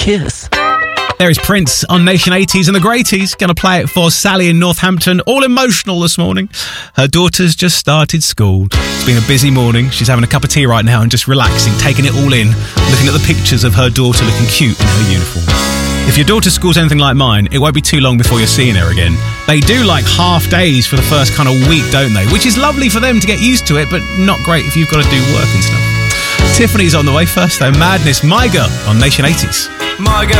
Kiss. There is Prince on Nation 80s and the Greaties. Going to play it for Sally in Northampton, all emotional this morning. Her daughter's just started school. It's been a busy morning. She's having a cup of tea right now and just relaxing, taking it all in, looking at the pictures of her daughter looking cute in her uniform. If your daughter's school's anything like mine, it won't be too long before you're seeing her again. They do like half days for the first kind of week, don't they? Which is lovely for them to get used to it, but not great if you've got to do work and stuff. Tiffany's on the way first, though. Madness, My Girl on Nation 80s. My girl.